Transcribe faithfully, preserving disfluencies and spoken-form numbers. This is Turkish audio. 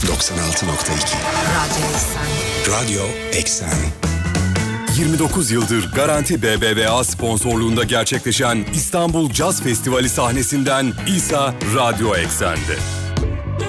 doksan altı nokta iki. Radyo Eksen. Radyo Eksen. yirmi dokuz yıldır Garanti B B V A sponsorluğunda gerçekleşen İstanbul Caz Festivali sahnesinden İsa Radyo Eksen'de.